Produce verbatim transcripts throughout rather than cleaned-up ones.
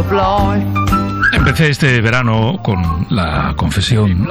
Empecé este verano con la confesión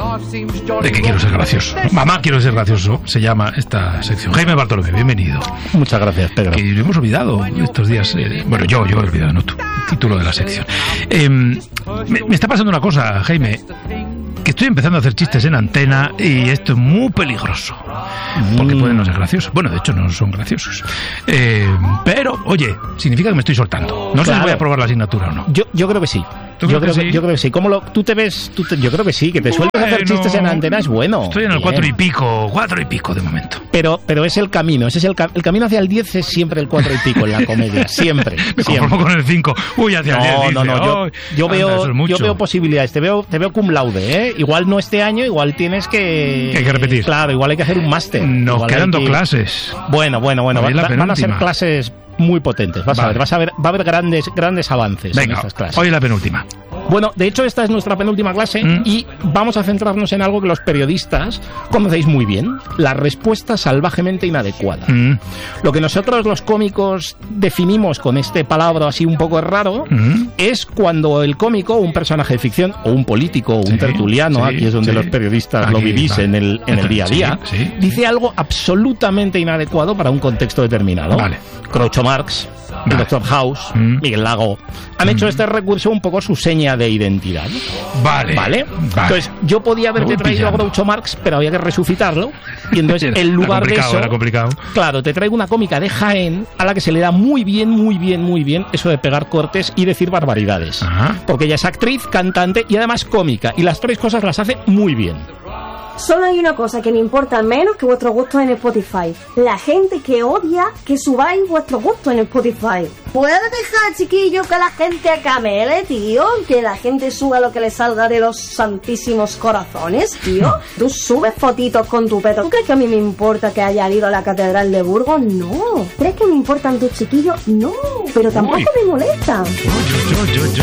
de que quiero ser gracioso. Mamá, quiero ser gracioso, se llama esta sección. Jaime Bartolomé, bienvenido. Muchas gracias, Pedro. Que hemos olvidado estos días, eh, bueno, yo, yo he olvidado, no tú, el título de la sección. Eh, me, me está pasando una cosa, Jaime, que estoy empezando a hacer chistes en antena y esto es muy peligroso, porque pueden no ser graciosos. Bueno, de hecho no son graciosos. Eh, pero, oye, significa que me estoy soltando. No claro. sé si voy a aprobar la asignatura o no. Yo, yo creo que sí. ¿Tú yo, creo creo que que, sí? yo creo que sí. ¿Cómo lo, tú te ves? Tú te, yo creo que sí, que te sueles bueno, hacer chistes en antena es bueno. Estoy en el Bien. cuatro y pico, cuatro y pico de momento. Pero, pero es el camino, ese es el, el camino hacia el diez es siempre el cuatro y pico en la comedia, siempre. Me siempre. conformo con el cinco. Uy, hacia no, el diez. No, no, no, yo, yo, anda, veo, yo veo posibilidades, te veo, te veo cum laude, ¿eh? Igual no este año, igual tienes que... Que hay que repetir. Claro, igual hay que hacer un máster. Nos igual quedan dos que... clases. Bueno, bueno, bueno, va, van a ser clases muy potentes, vas vale. a ver, vas a ver, va a haber grandes, grandes avances Venga, en estas clases. Hoy es la penúltima. Bueno, de hecho esta es nuestra penúltima clase mm. y vamos a centrarnos en algo que los periodistas conocéis muy bien, la respuesta salvajemente inadecuada. Mm. Lo que nosotros los cómicos definimos con este palabra así un poco raro mm. es cuando el cómico, un personaje de ficción o un político o un sí, tertuliano, sí, aquí es donde sí. los periodistas aquí, lo vivís vale. en, el, en el día a día, sí, sí. dice algo absolutamente inadecuado para un contexto determinado. Vale. Groucho Marx, vale. el doctor House, mm. Miguel Lago, han mm. hecho este recurso un poco su seña de identidad. Vale. ¿Vale? vale. Entonces, yo podía haberte traído a Groucho Marx, pero había que resucitarlo. Y entonces, en lugar de eso... Era complicado. Claro, te traigo una cómica de Jaén a la que se le da muy bien, muy bien, muy bien eso de pegar cortes y decir barbaridades. Ajá. Porque ella es actriz, cantante y además cómica. Y las tres cosas las hace muy bien. Solo hay una cosa que me importa menos que vuestros gustos en Spotify. La gente que odia que subáis vuestros gustos en Spotify. ¿Puede dejar, chiquillo, que la gente camele, tío? Que la gente suba lo que le salga de los santísimos corazones, tío. ¿Tú subes fotitos con tu peto? ¿Tú crees que a mí me importa que haya ido a la Catedral de Burgos? No. ¿Crees que me importan tus chiquillos? No. Pero tampoco Uy. me molestan. Yo, yo, yo, yo.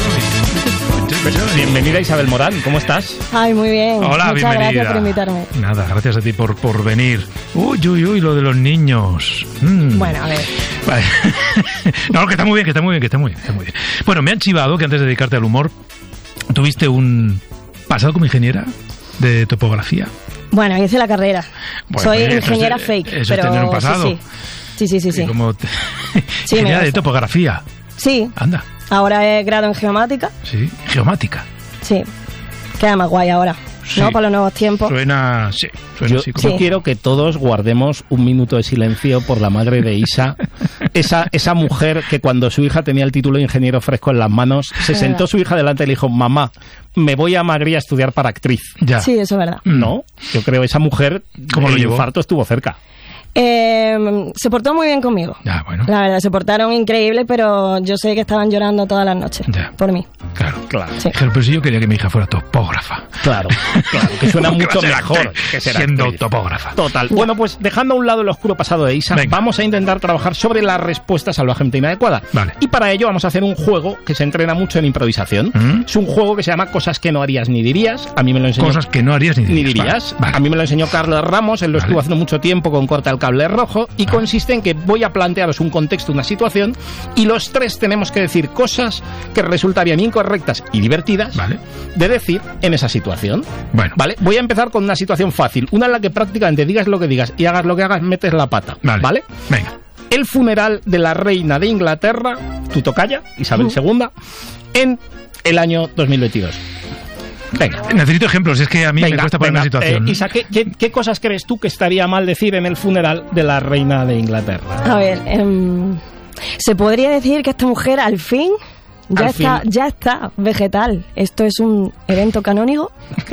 Bienvenida Isabel Morán, ¿cómo estás? Ay, muy bien. Hola, Muchas bienvenida. gracias por invitarme. Nada, gracias a ti por, por venir. Uy, uy, uy, lo de los niños. Mm. Bueno, a ver. Vale. No, que está muy bien, que está muy bien, que está muy bien, está muy bien. Bueno, me han chivado que antes de dedicarte al humor, tuviste un pasado como ingeniera de topografía. Bueno, hice la carrera. Bueno, Soy pues, ingeniera eso es, fake. Eso pero es tener un pasado. Sí, sí, sí, sí. sí, sí. Como te... sí ingeniera de topografía. Sí. Anda. Ahora he grado en geomática. Sí, geomática. Sí. Queda más guay ahora. Sí. ¿No? Para los nuevos tiempos. Suena, sí, suena yo, así como... yo quiero que todos guardemos un minuto de silencio por la madre de Isa, esa, esa mujer que cuando su hija tenía el título de ingeniero fresco en las manos, se sentó su hija delante y le dijo, mamá, me voy a Madrid a estudiar para actriz. Ya. Sí, eso es verdad. No, yo creo que esa mujer, como el infarto estuvo cerca. Eh, se portó muy bien conmigo. Ya, bueno. La verdad, se portaron increíble, pero yo sé que estaban llorando todas las noches. Ya. Por mí. Claro, claro. Sí. Pero si yo quería que mi hija fuera topógrafa. Claro, claro, que suena mucho mejor que ser siendo actriz. Topógrafa. Total. Bueno, pues dejando a un lado el oscuro pasado de Isa, Venga. vamos a intentar trabajar sobre la respuesta salvajemente inadecuada. Vale. Y para ello vamos a hacer un juego que se entrena mucho en improvisación. ¿Mm? Es un juego que se llama Cosas que no harías ni dirías. A mí me lo enseñó... Cosas que no harías ni dirías. Ni dirías. Vale. Vale. A mí me lo enseñó Carlos Ramos, él lo vale. estuvo haciendo mucho tiempo con Corta el Cable Rojo, y vale. consiste en que voy a plantearos un contexto, una situación, y los tres tenemos que decir cosas que resultarían incorrectas y divertidas vale. de decir en esa situación. Bueno. Vale, voy a empezar con una situación fácil, una en la que prácticamente digas lo que digas y hagas lo que hagas, metes la pata. Vale. ¿Vale? Venga. El funeral de la reina de Inglaterra, tu tocaya, Isabel uh. segunda, en el año dos mil veintidós. Venga. Necesito ejemplos, es que a mí venga, me cuesta poner una situación. Eh, Isa, ¿qué, qué, ¿qué cosas crees tú que estaría mal decir en el funeral de la reina de Inglaterra? A ver, eh, se podría decir que esta mujer al fin... Ya Al está, fin. ya está vegetal. Esto es un evento canónico.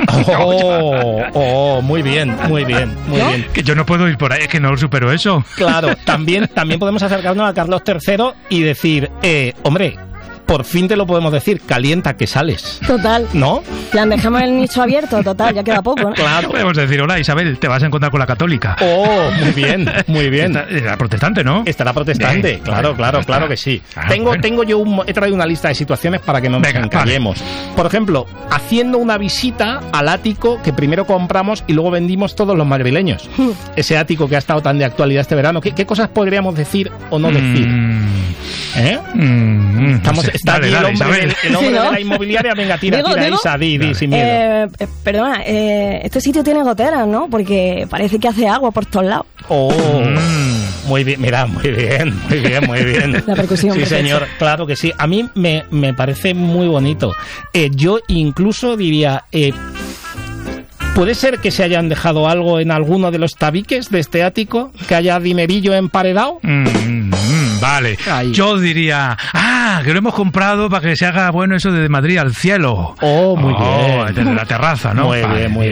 Oh, oh, muy bien, muy bien, muy ¿No? bien. Que yo no puedo ir por ahí, es que no supero eso. Claro, también, también podemos acercarnos a Carlos tercero y decir, eh, hombre, por fin te lo podemos decir, calienta que sales. Total. ¿No? Plan, dejamos el nicho abierto, total, ya queda poco, ¿no? Claro. Podemos decir, hola Isabel, te vas a encontrar con la católica. Oh, muy bien, muy bien. Está, era protestante, ¿no? Estará protestante, Bien, claro, bueno, claro, está. claro que sí. Ah, tengo, bueno. tengo yo un, he traído una lista de situaciones para que no nos Venga, encallemos. Vale. Por ejemplo, haciendo una visita al ático que primero compramos y luego vendimos todos los madrileños. Ese ático que ha estado tan de actualidad este verano. ¿Qué, qué cosas podríamos decir o no decir? Mm, ¿Eh? mm, Estamos, no sé. Está dale, allí dale, el hombre, Isabel. el, el hombre Sí, ¿no? de la inmobiliaria. Venga, tira, ¿Digo, tira, digo? Isa, di, di, sin miedo. Eh, eh, perdona, eh, este sitio tiene goteras, ¿no? Porque parece que hace agua por todos lados. Oh, Mm. muy bien, mira, muy bien, muy bien, muy bien. La percusión Sí, perfecta. señor, claro que sí. A mí me, me parece muy bonito. Eh, yo incluso diría, eh, ¿puede ser que se hayan dejado algo en alguno de los tabiques de este ático? ¿Que haya dinerillo emparedado? Mm, mm, mm, vale. Ahí. Yo diría, ah, que lo hemos comprado para que se haga, bueno, eso de Madrid al cielo. Oh, muy bien. Desde la terraza, ¿no? Muy Vale, bien, muy